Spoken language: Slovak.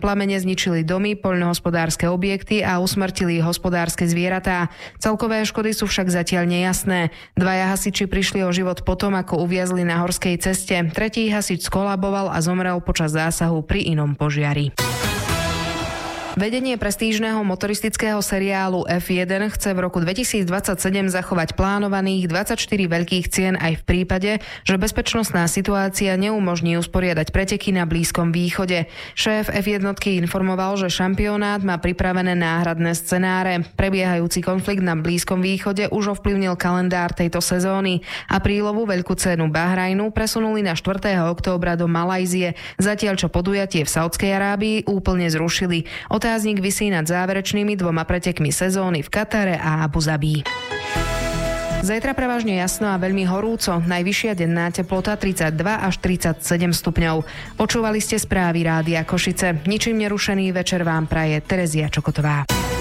Plamene zničili domy, poľnohospodárske objekty a usmrtili hospodárske zvieratá. Celkové škody sú však zatiaľ nejasné. 2 hasiči prišli o život potom, ako uviazli na horskej ceste. 3. hasič skolaboval a zomrel počas zásahu pri inom požiari. Vedenie prestížneho motoristického seriálu F1 chce v roku 2027 zachovať plánovaných 24 veľkých cien aj v prípade, že bezpečnostná situácia neumožní usporiadať preteky na Blízkom východe. Šéf F1 informoval, že šampionát má pripravené náhradné scenáre. Prebiehajúci konflikt na Blízkom východe už ovplyvnil kalendár tejto sezóny. Aprílovú veľkú cenu Bahrajnu presunuli na 4. októbra do Malajzie, zatiaľ čo podujatie v Saudskej Arábii úplne zrušili. Otáznik visí nad záverečnými 2 pretekmi sezóny v Katare a Abu Zabí. Zajtra prevažne jasno a veľmi horúco. Najvyššia denná teplota 32 až 37 stupňov. Počúvali ste správy Rádia Košice. Ničím nerušený večer vám praje Terezia Čokotová.